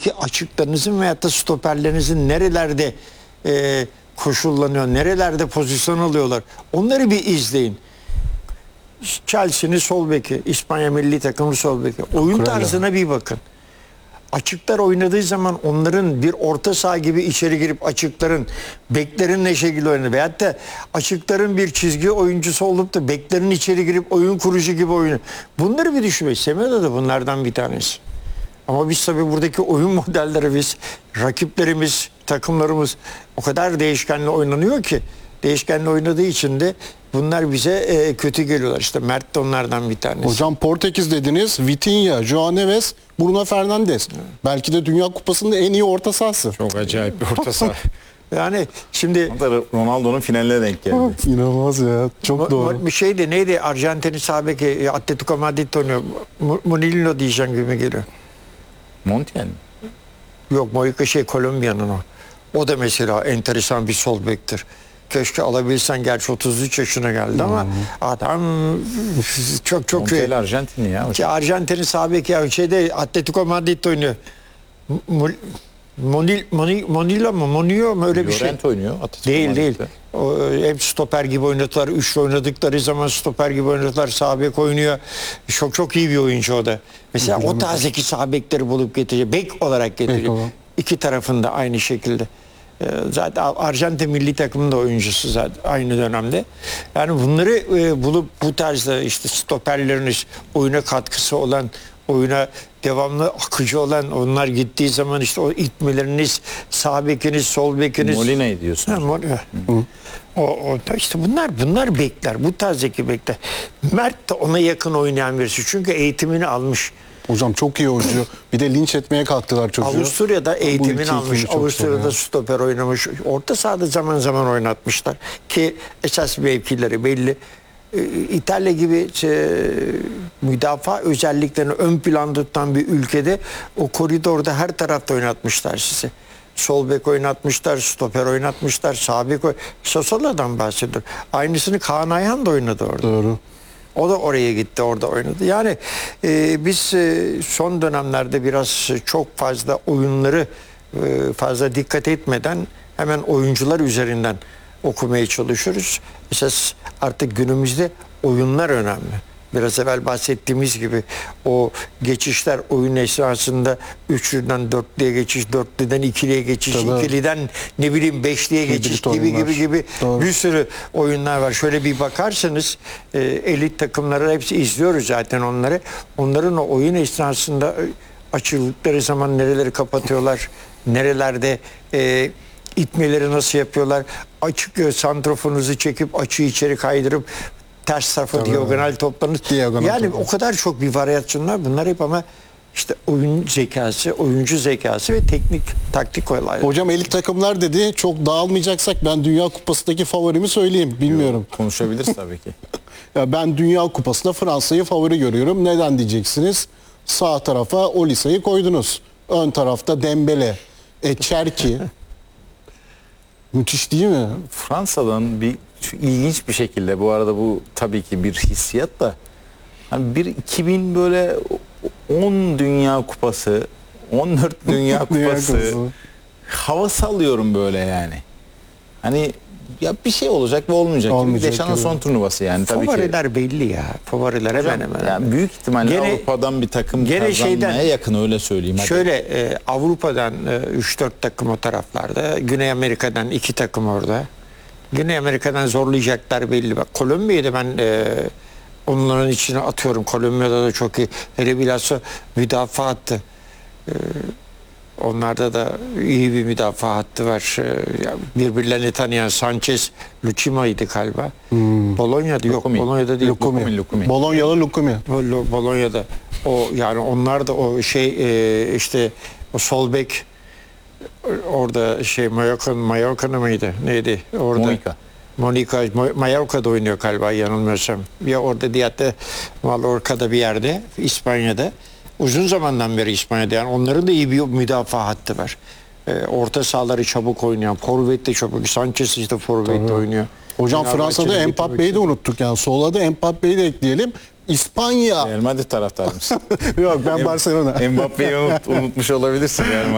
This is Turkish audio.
sahadaki açıklarınızın veyahut da stoperlerinizin nerelerde koşullanıyor, nerelerde pozisyon alıyorlar. Onları bir izleyin. Chelsea'nin sol beki, İspanya milli takımı sol beki. Oyun tarzına bir bakın. Açıklar oynadığı zaman onların bir orta saha gibi içeri girip açıkların, beklerin ne şekilde oynadı. Veyahut da açıkların bir çizgi oyuncusu olup da beklerin içeri girip oyun kurucu gibi oynuyor. Bunları bir düşünmeyin. Semedo da bunlardan bir tanesi. Ama biz tabii buradaki oyun modelleri, biz rakiplerimiz, takımlarımız o kadar değişkenli oynanıyor ki, değişkenli oynadığı için de bunlar bize kötü geliyorlar. İşte Mert de onlardan bir tanesi. Hocam Portekiz dediniz. Vitinha, João Neves, Bruno Fernandes. Belki de Dünya Kupası'nda en iyi orta sahası. Çok acayip bir orta saha. Yani şimdi Ronaldo'nun finaline denk geldi. İnanılmaz ya. Çok doğru. bir şeydi, neydi? Arjantin'in sağ beki, Atletico Madrid oynuyor. Munillo diyeceğim gibi geliyor. Montiel mi? Yok, Moika Kolombiya'nın o. O da mesela enteresan bir sol bektir. Keşke alabilsen, gerçi 33 yaşına geldi ama adam çok Montiel Arjantinli ya. Arjantin'in sağ beki ya, Atletico Madrid oynuyor. Monilo mu öyle bir şey. Llorente oynuyor. Değil. Hep stoper gibi oynadılar. Üçlü oynadıkları zaman stoper gibi oynadılar. Sağ bek oynuyor. Çok iyi bir oyuncu o da. Mesela o tarzaki sağ bekleri bulup getiriyor. Bek olarak getiriyor. İki tarafında aynı şekilde. Zaten Arjantin milli takımının da oyuncusu zaten aynı dönemde. Yani bunları bulup bu tarzda işte stoperleriniz, oyuna katkısı olan, oyuna devamlı akıcı olan, onlar gittiği zaman işte o itmeleriniz, sağ bekiniz, sol bekiniz. Molina'yı diyorsun. İşte bunlar bekler. Bu tarzdaki bekler. Mert de ona yakın oynayan birisi. Çünkü eğitimini almış. Hocam çok iyi oyuncu. Bir de linç etmeye kalktılar çocuğu. Avusturya'da eğitimini almış. Avusturya'da stoper oynamış. Orta sahada zaman zaman oynatmışlar. Ki esas mevkileri belli. İtalya gibi müdafaa özelliklerini ön planda tutan bir ülkede o koridorda her tarafta oynatmışlar sizi. Sol bek oynatmışlar, stoper oynatmışlar, sağ bek Sosala'dan bahsediyorum. Aynısını Kaan Ayhan da oynadı orada. Doğru. O da oraya gitti, orada oynadı. Yani biz son dönemlerde biraz çok fazla oyunları fazla dikkat etmeden hemen oyuncular üzerinden okumaya çalışıyoruz. Esas artık günümüzde oyunlar önemli. Biraz evvel bahsettiğimiz gibi o geçişler oyun esnasında 3'lüden 4'lüye geçiş, 4'lüden 2'liye geçiş, 2'liden ne bileyim 5'liye geçiş gibi Doğru. bir sürü oyunlar var. Şöyle bir bakarsanız elit takımları hepsi izliyoruz zaten onları. Onların o oyun esnasında açıldıkları zaman nereleri kapatıyorlar, nerelerde itmeleri nasıl yapıyorlar, açık santrofonunuzu çekip açığı içeri kaydırıp ters tarafa diagonal toplarınız. Yani o kadar çok bir varyasyonlar bunlar hep ama işte oyun zekası, oyuncu zekası ve teknik, taktik olaylar. Hocam elit takımlar dedi. Çok dağılmayacaksak ben Dünya Kupası'ndaki favorimi söyleyeyim. Bilmiyorum. Konuşabiliriz tabii ki. Ya ben Dünya Kupası'nda Fransa'yı favori görüyorum. Neden diyeceksiniz? Sağ tarafa Olisa'yı koydunuz. Ön tarafta Dembele, Cherki. Müthiş değil mi? Fransa'dan ilginç bir şekilde, bu arada bu tabii ki bir hissiyat da, hani bir 2000 böyle 10 Dünya Kupası, 14 Dünya Kupası havası alıyorum böyle yani. Hani ya bir şey olacak ve olmayacak. Deşan'ın son turnuvası yani tabii Favoriler ki. belli ya. Favoriler hemen hemen. Yani büyük ihtimalle Avrupa'dan bir takım kazanmaya yakın, öyle söyleyeyim. Şöyle Avrupa'dan 3-4 takım o taraflarda. Güney Amerika'dan 2 takım orada. Güney Amerika'dan zorlayacaklar belli. Bak Kolombiya'yı da ben onların içine atıyorum. Kolombiya'da da çok iyi. Hele bilhassa müdafaa hattı. Onlarda da iyi bir müdafaa hattı var. Birbirlerini tanıyan Sanchez, Lucima'ydı galiba. Bolonya'da yok. Bolonya'da değil. Lukumi. Bolonyalı Lukumi. Bolonya'da. O yani onlar da o işte o sol bek orada Mallorca'nın mıydı? Neydi? Orada. Mallorca'da oynuyor galiba yanılmıyorsam. Ya orada diyatte Mallorca'da bir yerde, İspanya'da. Uzun zamandan beri İspanya'da, yani onların da iyi bir müdafaa hattı var. Orta sahaları çabuk oynayan, forvet de çabuk. Sanchez işte forvet de oynuyor. Hocam Fransa'da Mbappe'yi de unuttuk yani. Sola da Mbappe'yi de ekleyelim. İspanya. Real Madrid taraftarı mısın? Yok, ben Barcelona. Mbappe'yi unutmuş olabilirsin.